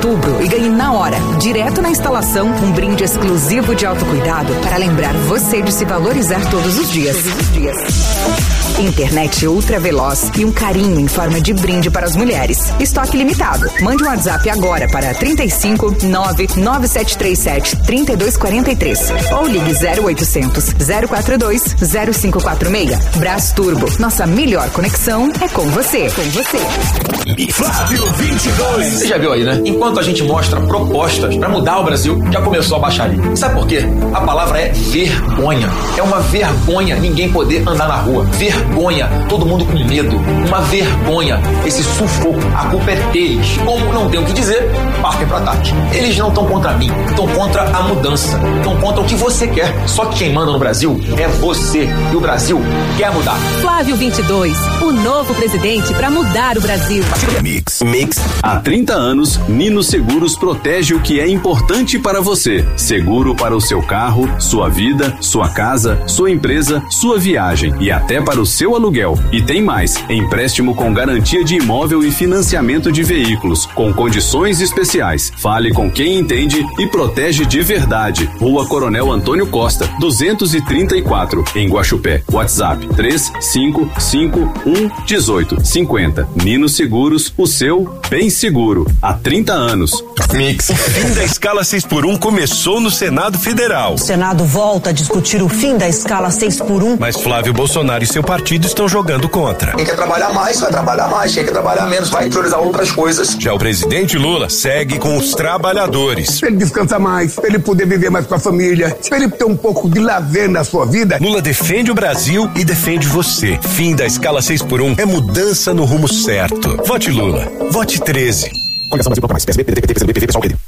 outubro e ganhe na hora, direto na instalação, um brinde exclusivo de autocuidado para lembrar você de se valorizar todos os dias. Internet ultra veloz e um carinho em forma de brinde para as mulheres. Estoque limitado. Mande um WhatsApp agora para 35 99737 3243 ou ligue 0800 042 0546. Brás Turbo. Nossa melhor conexão é com você. Flávio 22. Você já viu aí, né? Enquanto a gente mostra propostas para mudar o Brasil, já começou a baixaria. Sabe por quê? A palavra é vergonha. É uma vergonha ninguém poder andar na rua. Vergonha. Todo mundo com medo. Uma vergonha. Esse sufoco. A culpa é deles. Como não tem o que dizer, partem para ataque. Eles não estão contra mim. Estão contra a mudança. Estão contra o que você quer. Só que quem manda no Brasil é você. E o Brasil quer mudar. Flávio 22. O novo presidente para mudar o Brasil. Mix. Há 30 anos, Nino Seguros protege o que é importante para você. Seguro para o seu carro, sua vida, sua casa, sua empresa, sua viagem e até para o seu aluguel. E tem mais, empréstimo com garantia de imóvel e financiamento de veículos, com condições especiais. Fale com quem entende e protege de verdade. Rua Coronel Antônio Costa, 234, em Guaxupé. WhatsApp 35511850. Nino Seguros, o seu bem seguro. Há 30 anos. Mix. O fim da escala 6x1 começou no Senado Federal. O Senado volta a discutir o fim da escala 6x1. Mas Flávio Bolsonaro e seu partido estão jogando contra. Quem quer trabalhar mais, vai trabalhar mais. Quem quer trabalhar menos, vai priorizar outras coisas. Já o presidente Lula segue com os trabalhadores. Pra ele descansar mais, pra ele poder viver mais com a família, pra ele ter um pouco de lazer na sua vida. Lula defende o Brasil e defende você. Fim da escala 6x1 é mudança no rumo certo. Vote Lula. Vote 13. Coligação Brasil, mais PSB, PDT, PSB, PV, PSOL, PD.